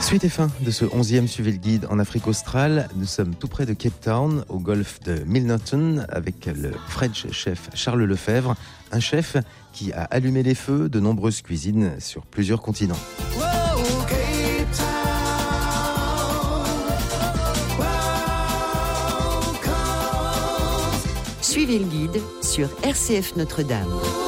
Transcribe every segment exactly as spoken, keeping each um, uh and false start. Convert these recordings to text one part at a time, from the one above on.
Suite et fin de ce onzième Suivez le guide en Afrique australe. Nous sommes tout près de Cape Town, au golfe de Milnerton, avec le French chef Charles Lefebvre, un chef qui a allumé les feux de nombreuses cuisines sur plusieurs continents. Suivez le guide sur R C F Notre-Dame.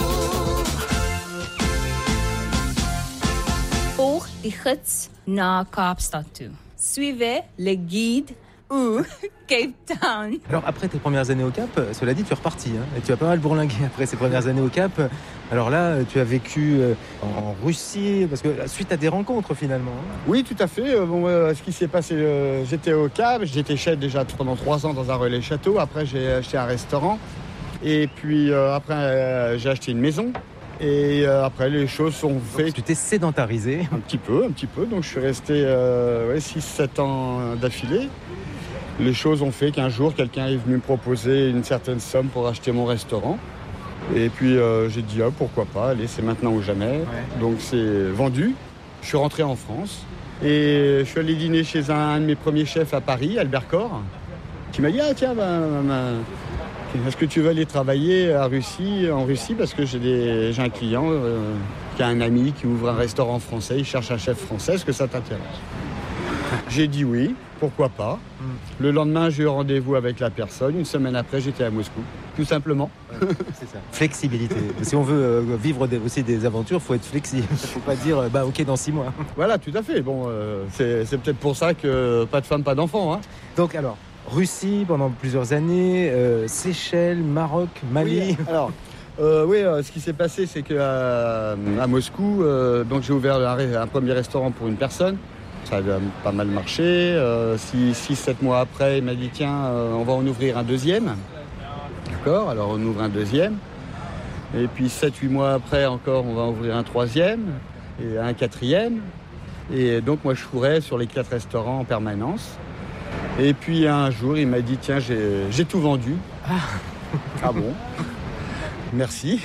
Volg die gids naar Kaapstad toe. Suivez le guide ou Cape Town. Alors après tes premières années au Cap, cela dit, tu es reparti, hein, et tu as pas mal bourlingué après ces premières années au Cap. Alors là, tu as vécu en Russie, parce que suite à des rencontres finalement. Oui, tout à fait. Bon, euh, ce qui s'est passé, euh, j'étais au Cap, j'étais chef déjà pendant trois ans dans un relais château. Après, j'ai acheté un restaurant. Et puis euh, après, euh, j'ai acheté une maison. Et euh, après, les choses sont faites. Donc, tu t'es sédentarisé. Un petit peu, un petit peu. Donc je suis resté euh, ouais, six sept ans d'affilée. Les choses ont fait qu'un jour, quelqu'un est venu me proposer une certaine somme pour acheter mon restaurant. Et puis euh, j'ai dit, oh, pourquoi pas, allez, c'est maintenant ou jamais. Ouais. Donc c'est vendu. Je suis rentré en France. Et je suis allé dîner chez un, un de mes premiers chefs à Paris, Albert Corr, qui m'a dit, ah tiens, ben, ben, est-ce que tu veux aller travailler à Russie, en Russie, parce que j'ai, des, j'ai un client euh, qui a un ami qui ouvre un restaurant français, il cherche un chef français, est-ce que ça t'intéresse? J'ai dit oui, pourquoi pas. Mm. Le lendemain, j'ai eu rendez-vous avec la personne. Une semaine après, j'étais à Moscou, tout simplement. Ouais, c'est ça. Flexibilité. Si on veut euh, vivre des, aussi des aventures, il faut être flexible. Il ne faut pas dire, bah ok, dans six mois. Voilà, tout à fait. Bon, euh, c'est, c'est peut-être pour ça que pas de femme, pas d'enfant. Hein. Donc alors, Russie pendant plusieurs années, euh, Seychelles, Maroc, Mali. Oui, alors, euh, oui, euh, ce qui s'est passé, c'est qu'à à Moscou, euh, donc j'ai ouvert un, un premier restaurant pour une personne. Ça a pas mal marché. Euh, six sept mois après, il m'a dit tiens, euh, on va en ouvrir un deuxième. D'accord, alors on ouvre un deuxième. Et puis sept huit mois après encore, on va ouvrir un troisième et un quatrième. Et donc moi je courais sur les quatre restaurants en permanence. Et puis un jour, il m'a dit tiens, j'ai, j'ai tout vendu. Ah, ah bon. Merci.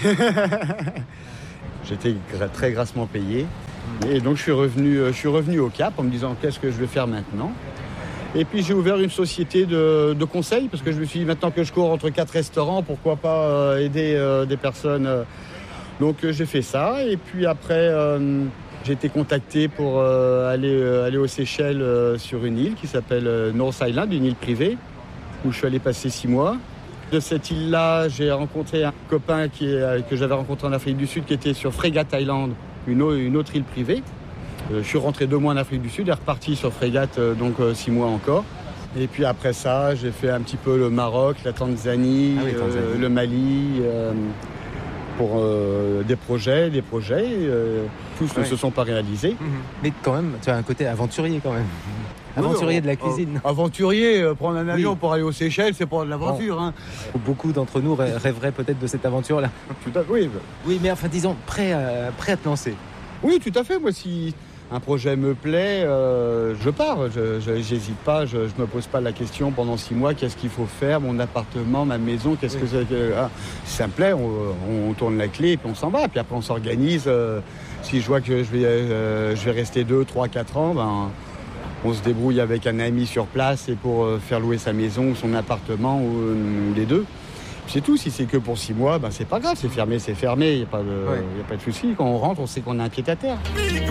J'étais gra- très grassement payé. Et donc je suis revenu, je suis revenu au Cap en me disant qu'est-ce que je vais faire maintenant. Et puis j'ai ouvert une société de, de conseil parce que je me suis dit maintenant que je cours entre quatre restaurants, pourquoi pas euh, aider euh, des personnes. Euh. Donc euh, j'ai fait ça et puis après euh, j'ai été contacté pour euh, aller, euh, aller aux Seychelles euh, sur une île qui s'appelle euh, North Island, une île privée où je suis allé passer six mois. De cette île-là, j'ai rencontré un copain qui est, que j'avais rencontré en Afrique du Sud qui était sur Fregat Island. Une, une autre île privée. Euh, je suis rentré deux mois en Afrique du Sud et reparti sur Frégate, euh, donc euh, six mois encore. Et puis après ça, j'ai fait un petit peu le Maroc, la Tanzanie, ah oui, Tanzanie. Euh, le Mali, euh, pour euh, des projets, des projets. Euh, tous ouais. ne se sont pas réalisés. Mmh. Mais quand même, tu as un côté aventurier quand même. Aventurier oui, de la cuisine. Euh, aventurier, euh, prendre un avion oui. pour aller aux Seychelles, c'est pas de l'aventure. Bon. Hein. Beaucoup d'entre nous rêveraient peut-être de cette aventure-là. Tout à fait. Oui, oui, mais enfin, disons, prêt à, prêt à te lancer. Oui, tout à fait. Moi, si un projet me plaît, euh, je pars. Je, je, j'hésite pas. Je, je me pose pas la question pendant six mois. Qu'est-ce qu'il faut faire? Mon appartement, ma maison. Qu'est-ce oui. que c'est que ah, si ça me plaît, on, on tourne la clé et puis on s'en va. Puis après, on s'organise. Euh, si je vois que je vais, euh, je vais rester deux, trois, quatre ans, ben. On se débrouille avec un ami sur place et pour faire louer sa maison ou son appartement ou euh, les deux. C'est tout. Si c'est que pour six mois, ben c'est pas grave. C'est fermé, c'est fermé. Il n'y a pas de, ouais. y a pas de souci. Quand on rentre, on sait qu'on a un pied à terre.